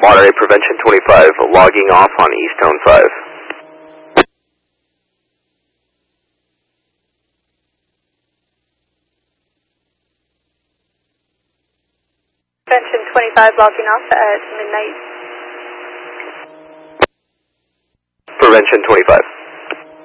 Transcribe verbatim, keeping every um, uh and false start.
Monterey Prevention twenty-five, logging off on Eastone five. Prevention twenty-five, logging off at midnight. Prevention twenty-five.